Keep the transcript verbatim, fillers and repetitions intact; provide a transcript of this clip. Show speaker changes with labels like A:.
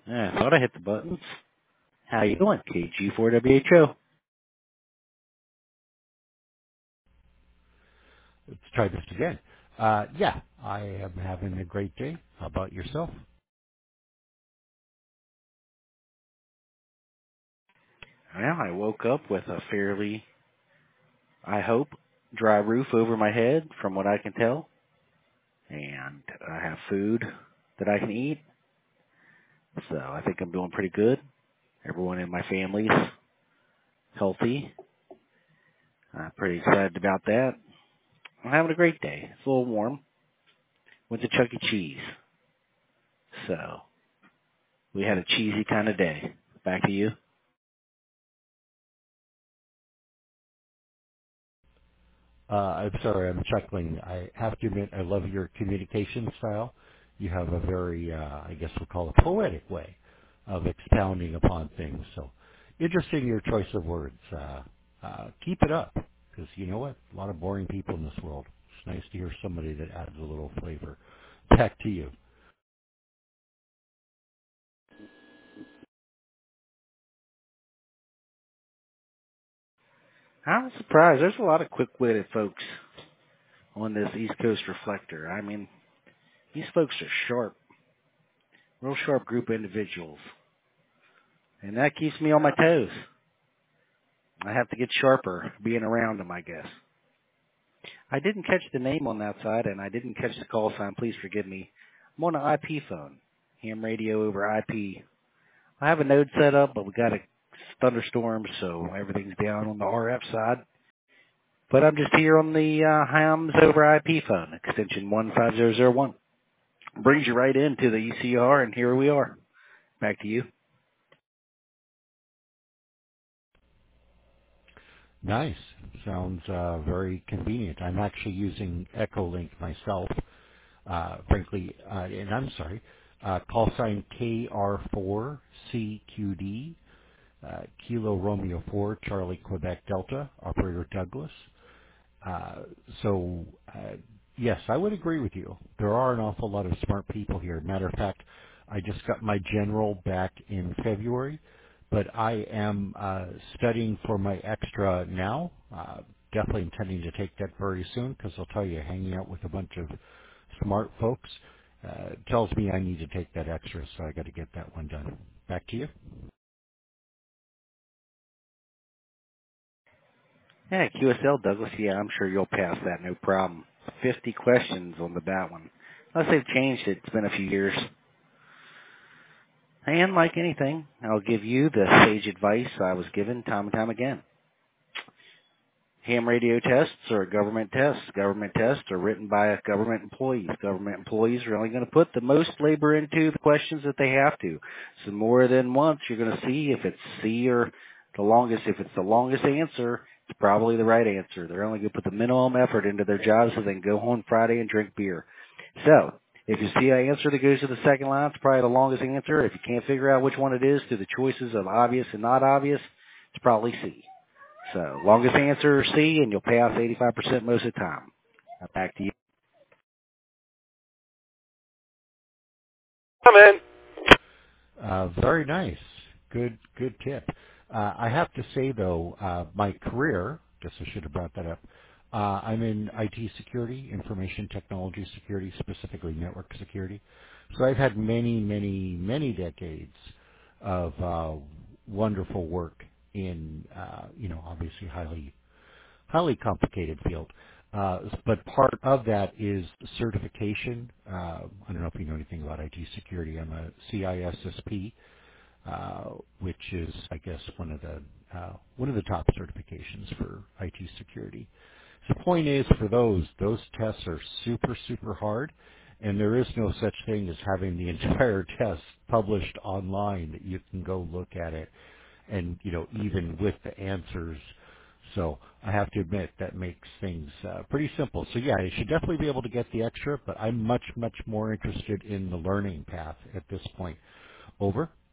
A: Yeah, I thought I hit the buttons. How you doing? K G four W H O.
B: Let's try this again. Uh, yeah, I am having a great day. How about yourself?
A: Well, I woke up with a fairly, I hope, dry roof over my head from what I can tell. And I have food that I can eat. So I think I'm doing pretty good. Everyone in my family's healthy. I'm pretty excited about that. I'm having a great day. It's a little warm. Went to Chuck E. Cheese. So we had a cheesy kind of day. Back to you.
B: Uh, I'm sorry, I'm chuckling. I have to admit, I love your communication style. You have a very, uh, I guess we'll call it poetic way of expounding upon things. So interesting your choice of words. Uh, uh, keep it up, because you know what? A lot of boring people in this world. It's nice to hear somebody that adds a little flavor. Back to you.
A: I'm surprised. There's a lot of quick-witted folks on this East Coast Reflector. I mean, these folks are sharp, real sharp group of individuals. And that keeps me on my toes. I have to get sharper being around them, I guess. I didn't catch the name on that side, and I didn't catch the call sign. Please forgive me. I'm on an I P phone. Ham radio over I P. I have a node set up, but we got a thunderstorm, so everything's down on the R F side. But I'm just here on the uh, hams over I P phone, extension one five zero zero one. Brings you right into the E C R, and here we are. Back to you.
B: Nice. Sounds uh, very convenient. I'm actually using Echolink myself. Uh, frankly, uh, and I'm sorry, uh, call sign K R four C Q D, uh, Kilo Romeo four, Charlie Quebec Delta, Operator Douglas. Uh, so, uh, yes, I would agree with you. There are an awful lot of smart people here. Matter of fact, I just got my general back in February, but I am uh, studying for my extra now. Uh, definitely intending to take that very soon because I'll tell you, hanging out with a bunch of smart folks uh, tells me I need to take that extra, so I got to get that one done. Back to you.
A: Yeah, Q S L Douglas, yeah, I'm sure you'll pass that, no problem. fifty questions on the bat one. Unless they've changed it, it's been a few years. And like anything, I'll give you the sage advice I was given time and time again. Ham radio tests are government tests. Government tests are written by government employees. Government employees are only going to put the most labor into the questions that they have to. So more than once, you're going to see if it's C or the longest. If it's the longest answer, it's probably the right answer. They're only going to put the minimum effort into their job so they can go home Friday and drink beer. So if you see an answer that goes to the second line, it's probably the longest answer. If you can't figure out which one it is through the choices of obvious and not obvious, it's probably C. So, longest answer C, and you'll pass eighty-five percent most of the time. Now back to you.
C: Come in.
B: Uh, very nice. Good, good tip. Uh, I have to say though, uh, my career, guess I should have brought that up. Uh, I'm in I T security, information technology security, specifically network security. So I've had many, many, many decades of uh, wonderful work in, uh, you know, obviously highly highly complicated field. Uh, but part of that is certification. Uh, I don't know if you know anything about I T security. I'm a C I S S P, uh, which is, I guess, one of the uh, one of the top certifications for I T security. The point is, for those, those tests are super, super hard, and there is no such thing as having the entire test published online that you can go look at it and, you know, even with the answers. So I have to admit that makes things uh, pretty simple. So yeah, you should definitely be able to get the extra, but I'm much, much more interested in the learning path at this point. Over.